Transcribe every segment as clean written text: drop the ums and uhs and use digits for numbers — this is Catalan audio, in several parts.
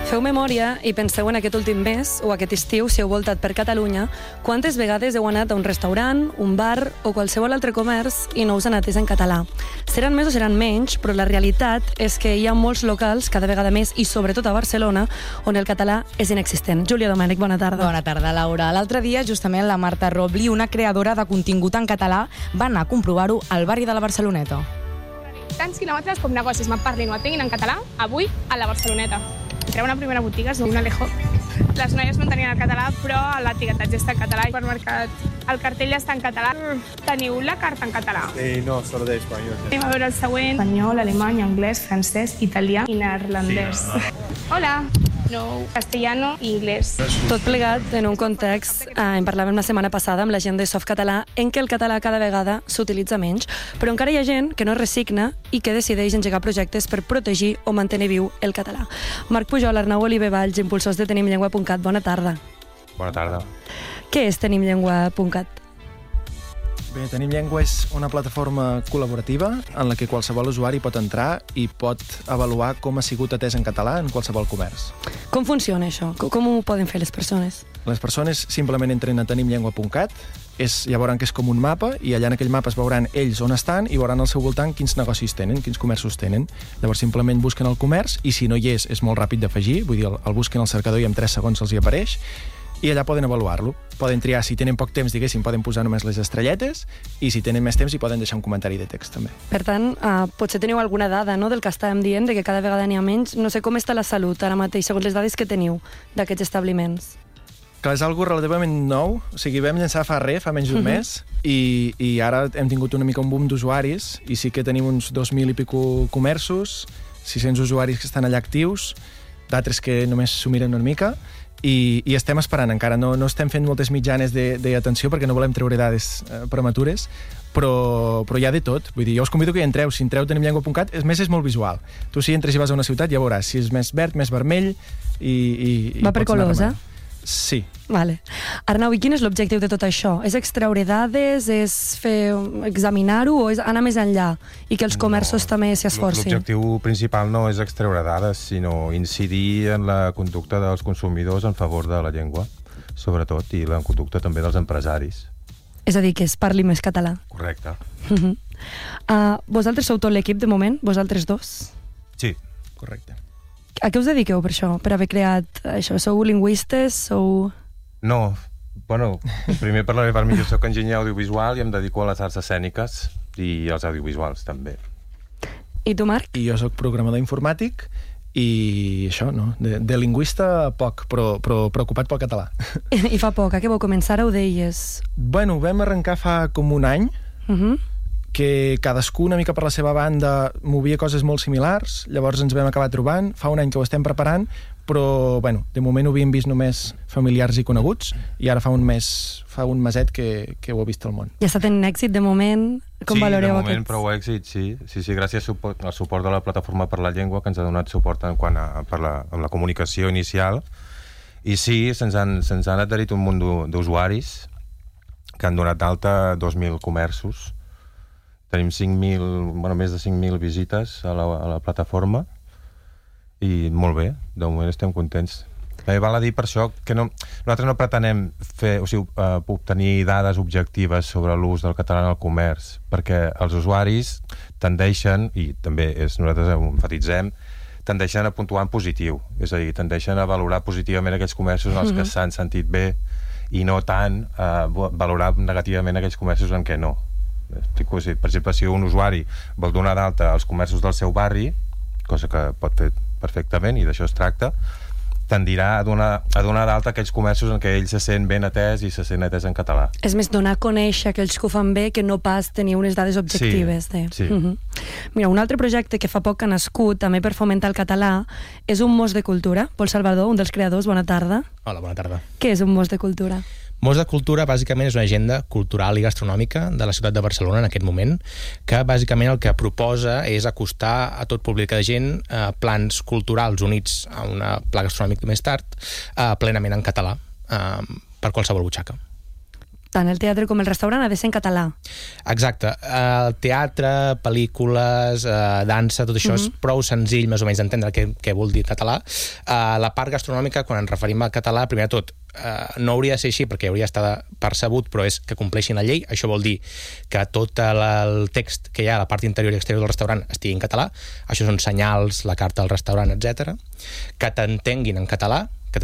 Feu memòria i penseu en aquest últim mes o aquest estiu, si heu voltat per Catalunya, quantes vegades heu anat a un restaurant, un bar o qualsevol altre comerç i no us han atès en català. Seran més o seran menys, però la realitat és que hi ha molts locals, cada vegada més, i sobretot a Barcelona, on el català és inexistent. Júlia Domènech, bona tarda. Bona tarda, Laura. L'altre dia, justament, la Marta Robli, una creadora de contingut en català, va anar a comprovar-ho al barri de la Barceloneta. Tants quilòmetres com negocis me'n parlin o atenguin en català, avui a la Barceloneta. Entreu a una primera botiga, és un Alejo. Les noies no tenien el català, però l'etiquetatge està en català. El supermercat, el cartell està en català. Teniu la carta en català? No, solo de español. Anem a veure el següent. Espanyol, alemany, anglès, francès, italià i neerlandès. Hola. No, castellano i anglès. Tot plegat en un context, en parlàvem la setmana passada amb la gent de Softcatalà, en què el català cada vegada s'utilitza menys, però encara hi ha gent que no es resigna i que decideix engegar projectes per protegir o mantenir viu el català. Marc Pujol, Arnau Oliver Valls, impulsors de tenimllengua.cat, bona tarda. Bona tarda. Què és tenimllengua.cat? Bé, Tenim Llengua és una plataforma col·laborativa en la que qualsevol usuari pot entrar i pot avaluar com ha sigut atès en català en qualsevol comerç. Com funciona això? Com ho poden fer les persones? Les persones simplement entren a tenimllengua.cat, ja veuran que és com un mapa, i allà en aquell mapa es veuran ells on estan i veuran al seu voltant quins negocis tenen, quins comerços tenen. Llavors simplement busquen el comerç i si no hi és molt ràpid d'afegir, vull dir, el busquen al cercador i en 3 segons els hi apareix, i allà poden avaluar-lo. Poden triar, si tenen poc temps, diguéssim, poden posar només les estrelletes, i si tenen més temps hi poden deixar un comentari de text, també. Per tant, potser teniu alguna dada, no?, del que estàvem dient, de que cada vegada n'hi ha menys. No sé com està la salut ara mateix, segons les dades que teniu d'aquests establiments. Clar, és algo relativament nou, o sigui, vam llançar fa menys d'un mes, i ara hem tingut una mica un boom d'usuaris, i sí que tenim uns 2.000 i pico comerços, 600 usuaris que estan allà actius, d'altres que només s'ho miren una mica, i estem esperant encara. No estem fent moltes mitjanes d'atenció perquè no volem treure dades prematures, però hi ha de tot. Vull dir, jo us convido que hi entreu. Si entreu tenimllengua.cat, és molt visual. Tu si entres i vas a una ciutat ja veuràs si és més verd, més vermell, i va per colors, Sí. Vale. Arnau, i quin és l'objectiu de tot això? És extreure dades, és examinar-ho, o és anar més enllà i que els comerços també s'hi esforcin? L'objectiu principal no és extreure dades, sinó incidir en la conducta dels consumidors en favor de la llengua, sobretot, i la conducta també dels empresaris. És a dir, que es parli més català. Correcte. Vosaltres sou tot l'equip, de moment? Vosaltres dos? Sí. Correcte. A què us dediqueu per això, per haver creat això? Sou lingüistes? Sou... No, bueno, primer parlaré per mi. Jo soc enginyer audiovisual i em dedico a les arts escèniques i als audiovisuals, també. I tu, Marc? I jo soc programador informàtic i això, no? De lingüista poc, però preocupat pel català. I fa poc, a què vau començar, ho deies? Bueno, vam arrencar fa com un any, que cadascú una mica per la seva banda movia coses molt similars, llavors ens vam acabar trobant, fa un any que ho estem preparant, però, bueno, de moment ho havíem vist només familiars i coneguts, i ara fa un meset que ho ha vist el món. I està tenint èxit de moment? Com valoreu de moment prou èxit, sí. Sí, gràcies al suport de la Plataforma per la Llengua, que ens ha donat suport amb la comunicació inicial, i sí, se'ns han adherit un munt d'usuaris que han donat d'alta 2.000 comerços. Tenim més de 5.000 visites a la plataforma i molt bé, de moment estem contents. Val a dir per això que nosaltres no pretenem obtenir dades objectives sobre l'ús del català en el comerç, perquè els usuaris tendeixen, i també nosaltres ho enfatitzem, tendeixen a puntuar en positiu, és a dir, tendeixen a valorar positivament aquells comerços en els que s'han sentit bé i no tant a valorar negativament aquells comerços en què no. Per exemple, si un usuari vol donar d'alta als comerços del seu barri, cosa que pot fer perfectament, i d'això es tracta, tendirà a donar d'alta aquells comerços en què ell se sent ben atès i se sent atès en català. És més donar a conèixer aquells que ho fan bé que no pas tenir unes dades objectives. Sí. Mira, un altre projecte que fa poc que ha nascut, també per fomentar el català, és un mos de cultura. Pol Salvador, un dels creadors, bona tarda. Hola, bona tarda. Què és un mos de cultura? Mos de Cultura, bàsicament, és una agenda cultural i gastronòmica de la ciutat de Barcelona en aquest moment, que bàsicament el que proposa és acostar a tot públic de gent plans culturals units a un pla gastronòmic més tard, plenament en català, per qualsevol butxaca. tant el teatre com el restaurant ha de ser en català. Exacte. Teatre, pel·lícules, dansa, tot això és prou senzill, més o menys, d'entendre què vol dir català. La part gastronòmica, quan ens referim al català, primer de tot, no hauria de ser així perquè hauria d'estar percebut, però és que compleixin la llei. Això vol dir que tot el text que hi ha a la part interior i exterior del restaurant estigui en català. Això són senyals, la carta del restaurant, etc. Que t'entenguin en català, que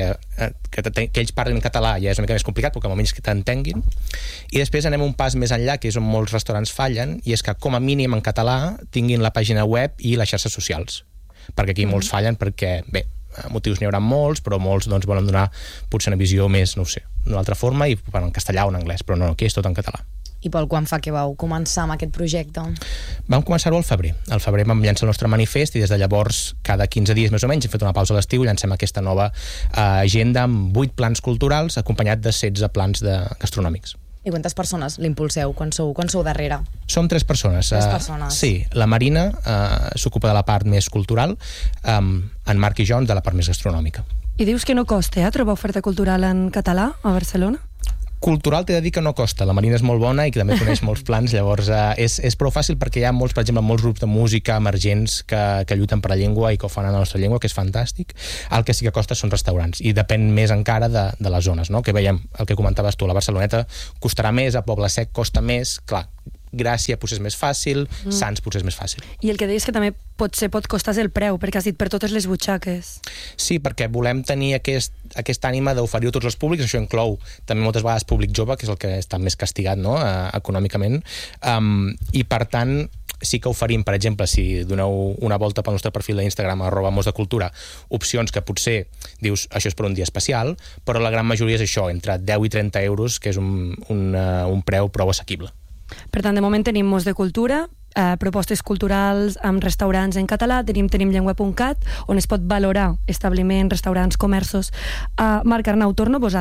ells parlin en català ja és una mica més complicat, però que almenys que t'entenguin. I després anem un pas més enllà, que és on molts restaurants fallen, i és que com a mínim en català tinguin la pàgina web i les xarxes socials. Perquè aquí molts fallen perquè, bé, motius n'hi haurà molts, però molts doncs, volen donar potser una visió més, no ho sé, d'una altra forma, i en castellà o en anglès, però no, aquí és tot en català. I Pol, quan fa que vau començar amb aquest projecte? Vam començar-ho al febrer. Al febrer vam llançar el nostre manifest i des de llavors, cada 15 dies més o menys, hem fet una pausa a l'estiu i llancem aquesta nova agenda amb 8 plans culturals acompanyat de 16 plans gastronòmics. I quantes persones l'impulseu? Quan sou darrere? Som 3 persones. 3 persones. Sí, la Marina s'ocupa de la part més cultural, en Marc i jo de la part més gastronòmica. I dius que no costa, trobar oferta cultural en català a Barcelona? Cultural t'he de dir que no costa, la Marina és molt bona i que també coneix molts plans, llavors és prou fàcil perquè hi ha molts, per exemple, molts grups de música emergents que lluiten per la llengua i que ho fan a la nostra llengua, que és fantàstic. El que sí que costa són restaurants i depèn més encara de les zones, no? Que veiem, el que comentaves tu, a la Barceloneta costarà més, a Poble Sec costa més, clar, Gràcia potser és més fàcil, Sants potser és més fàcil. I el que deies que també potser pot costar el preu, perquè has dit per totes les butxaques. Sí, perquè volem tenir aquesta ànima d'oferir a tots els públics, això inclou també moltes vegades públic jove, que és el que està més castigat, no?, econòmicament, i per tant sí que oferim, per exemple, si doneu una volta pel nostre perfil d'Instagram @mosdecultura, opcions que potser dius això és per un dia especial, però la gran majoria és això, entre 10 i 30 euros, que és un preu prou assequible. Per tant, de moment tenim Mos de Cultura, propostes culturals amb restaurants en català, tenim llengua.cat, on es pot valorar establiments, restaurants, comerços. Marc, Arnau, torno a vosaltres.